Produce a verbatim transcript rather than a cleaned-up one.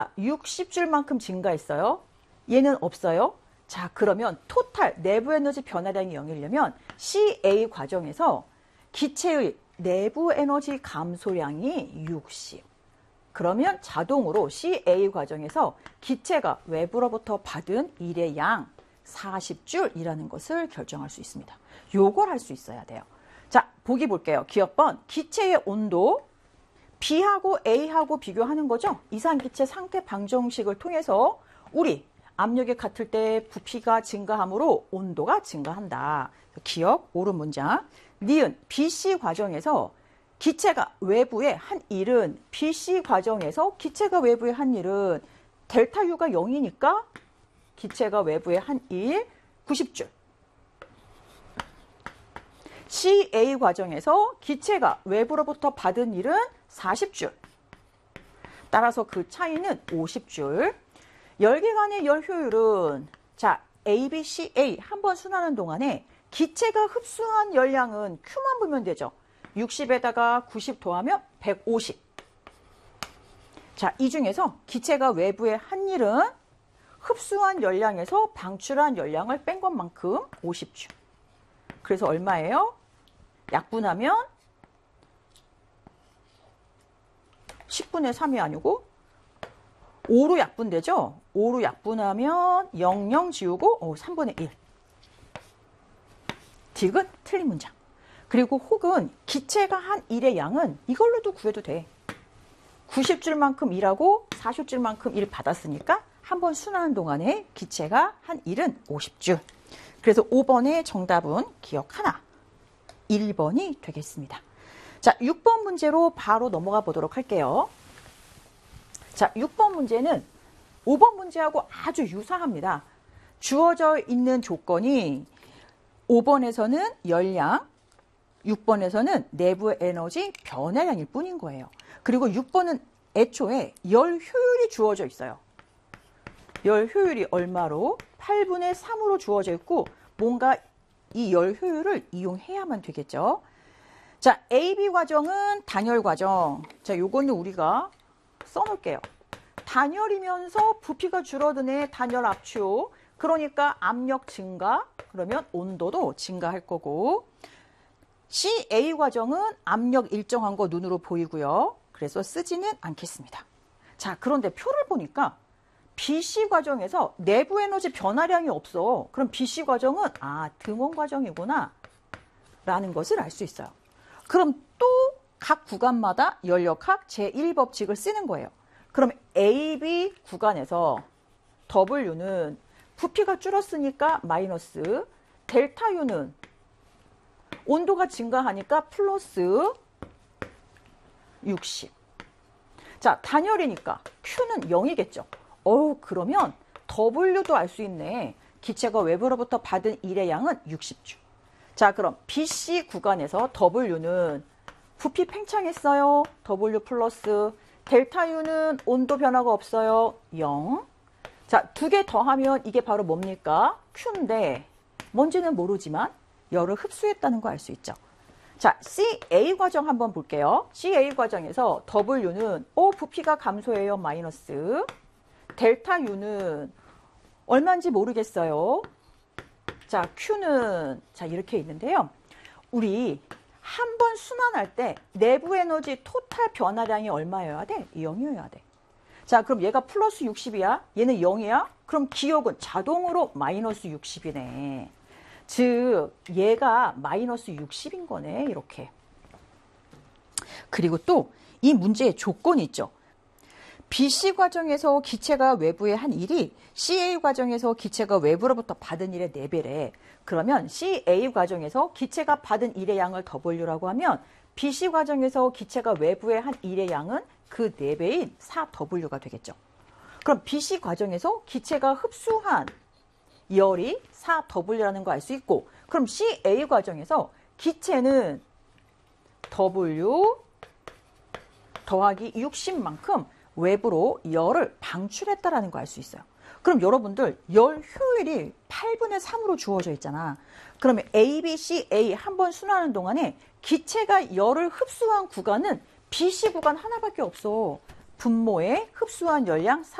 육십 줄만큼 증가했어요. 얘는 없어요. 자, 그러면 토탈 내부 에너지 변화량이 영이려면 씨에이 과정에서 기체의 내부 에너지 감소량이 육십. 그러면 자동으로 씨에이 과정에서 기체가 외부로부터 받은 일의 양 사십 줄이라는 것을 결정할 수 있습니다. 요걸 할 수 있어야 돼요. 자, 보기 볼게요. 기억번, 기체의 온도, B하고 A하고 비교하는 거죠. 이산기체 상태 방정식을 통해서 우리 압력이 같을 때 부피가 증가하므로 온도가 증가한다. 기억, 옳은 문장. 니은, 비씨 과정에서 기체가 외부에 한 일은 비씨 과정에서 기체가 외부에 한 일은 델타 U가 영이니까 기체가 외부에 한 일, 구십 줄. 씨에이 과정에서 기체가 외부로부터 받은 일은 사십 줄. 따라서 그 차이는 오십 줄. 열기관의 열 효율은 자 A, B, C, A 한 번 순하는 동안에 기체가 흡수한 열량은 Q만 보면 되죠. 육십에다가 구십 더하면 백오십. 자, 이 중에서 기체가 외부에 한 일은 흡수한 열량에서 방출한 열량을 뺀 것만큼 오십 줄. 그래서 얼마예요? 약분하면 십분의 삼이 아니고 오로 약분되죠? 오로 약분하면 영, 영 지우고 오, 삼분의 일. 디귿 틀린 문장. 그리고 혹은 기체가 한 일의 양은 이걸로도 구해도 돼. 구십 줄만큼 일하고 사십 줄만큼 일 받았으니까 한 번 순하는 동안에 기체가 한 일은 오십 줄. 그래서 오 번의 정답은 기억 하나. 일 번이 되겠습니다. 자, 육 번 문제로 바로 넘어가 보도록 할게요. 자, 육 번 문제는 오 번 문제하고 아주 유사합니다. 주어져 있는 조건이 오 번에서는 열량, 육 번에서는 내부 에너지 변화량일 뿐인 거예요. 그리고 육 번은 애초에 열 효율이 주어져 있어요. 열 효율이 얼마로? 팔분의 삼으로 주어져 있고 뭔가 이 열 효율을 이용해야만 되겠죠. 자, 에이 비 과정은 단열 과정. 자, 요거는 우리가 써놓을게요. 단열이면서 부피가 줄어드네. 단열 압축. 그러니까 압력 증가. 그러면 온도도 증가할 거고. 씨 에이 과정은 압력 일정한 거 눈으로 보이고요. 그래서 쓰지는 않겠습니다. 자, 그런데 표를 보니까 비 씨 과정에서 내부 에너지 변화량이 없어. 그럼 비 씨 과정은 아, 등원 과정이구나 라는 것을 알 수 있어요. 그럼 또 각 구간마다 연력학 제일 법칙을 쓰는 거예요. 그럼 에이 비 구간에서 W는 부피가 줄었으니까 마이너스, 델타 U는 온도가 증가하니까 플러스 육십. 자, 단열이니까 Q는 영이겠죠. 어우, 그러면 W도 알 수 있네. 기체가 외부로부터 받은 일의 양은 육십 줄. 자, 그럼 비 씨 구간에서 W는 부피 팽창했어요. W 플러스. 델타 U는 온도 변화가 없어요. 영. 자, 두 개 더하면 이게 바로 뭡니까? Q인데 뭔지는 모르지만 열을 흡수했다는 거 알 수 있죠. 자, 씨 에이 과정 한번 볼게요. 씨 에이 과정에서 W는 오, 부피가 감소해요. 마이너스. 델타 U는 얼마인지 모르겠어요. 자, Q는 자 이렇게 있는데요. 우리 한 번 순환할 때 내부 에너지 토탈 변화량이 얼마여야 돼? 영이어야 돼. 자, 그럼 얘가 플러스 육십이야. 얘는 영이야. 그럼 기억은 자동으로 마이너스 육십이네. 즉 얘가 마이너스 육십인 거네. 이렇게. 그리고 또 이 문제의 조건이 있죠. 비 씨 과정에서 기체가 외부에 한 일이 씨 에이 과정에서 기체가 외부로부터 받은 일의 네 배래. 그러면 씨 에이 과정에서 기체가 받은 일의 양을 W라고 하면 비 씨 과정에서 기체가 외부에 한 일의 양은 그 네 배인 사 더블유가 되겠죠. 그럼 비 씨 과정에서 기체가 흡수한 열이 사 더블유라는 거 알 수 있고, 그럼 씨 에이 과정에서 기체는 W 더하기 육십만큼 외부로 열을 방출했다라는 거 알 수 있어요. 그럼 여러분들 열 효율이 팔분의 삼으로 주어져 있잖아. 그러면 A, B, C, A 한 번 순환하는 동안에 기체가 열을 흡수한 구간은 비 씨 구간 하나밖에 없어. 분모에 흡수한 열량